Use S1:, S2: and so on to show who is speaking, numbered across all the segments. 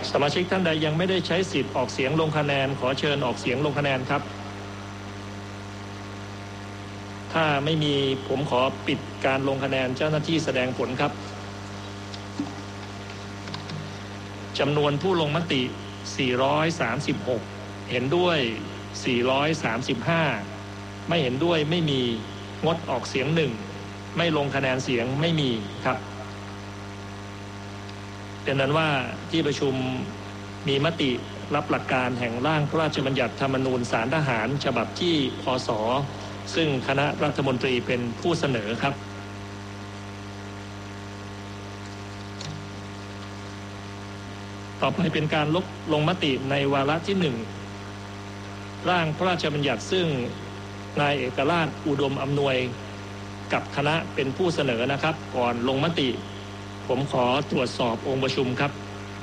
S1: สมาชิกท่านใดยังไม่ได้ใช้สิทธิ์ออกเสียงลงคะแนนขอเชิญออกเสียงลงคะแนนครับถ้าไม่มีผมขอปิดการลงคะแนนเจ้าหน้าที่แสดงผลครับจำนวนผู้ลงมติ436เห็นด้วย435ไม่เห็นด้วยไม่มีงดออกเสียง1ไม่ลงคะแนนเสียงไม่มีครับเป็นนั้นว่าที่ประชุมมีมติรับหลักการแห่งร่างพระราชบัญญัติธรรมนูญศาลทหารฉบับที่พ.ศ.ซึ่งคณะรัฐมนตรีเป็นผู้เสนอครับต่อไปเป็นการลงมติในวาระที่1ร่างพระราชบัญญัติซึ่งนายเอกราชอุดมอำนวยกับคณะเป็นผู้เสนอนะครับก่อนลงมติผมขอตรวจสอบองค์ประชุมครับ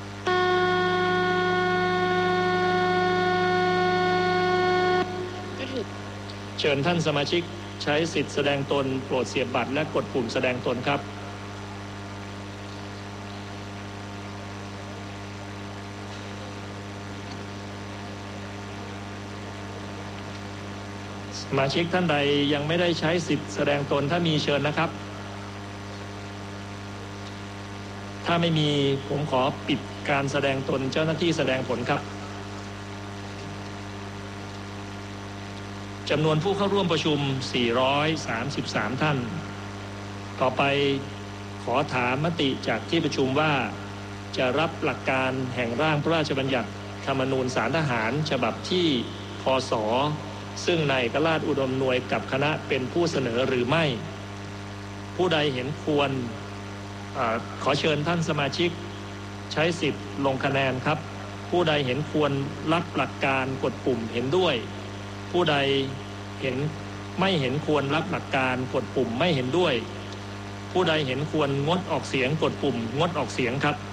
S1: เชิญท่านสมาชิกใช้สิทธิ์แสดงตนโปรดเสียบบัตรและกดปุ่มแสดงตนครับสมาชิกท่านใดยังไม่ได้ใช้สิทธิ์แสดงตนถ้ามีเชิญนะครับถ้าไม่มีผมขอปิดการแสดงตนเจ้าหน้าที่แสดงผลครับจำนวนผู้เข้าร่วมประชุม433ท่านต่อไปขอถามมติจากที่ประชุมว่าจะรับหลักการแห่งร่างพระราชบัญญัติธรรมนูญศาลทหารฉบับที่พ.ศ.ซึ่งนายเอกราชอุดมอำนวยกับคณะเป็นผู้เสนอหรือไม่ผู้ใดเห็นควรขอเชิญท่านสมาชิกใช้สิทธิ์ลงคะแนนครับผู้ใดเห็นควรรับหลักการกดปุ่มเห็นด้วยผู้ใดไม่เห็นควรรับหลักการกดปุ่มไม่เห็นด้วยผู้ใดเห็นควรงดออกเสียงกดปุ่มงดออกเสียงครับ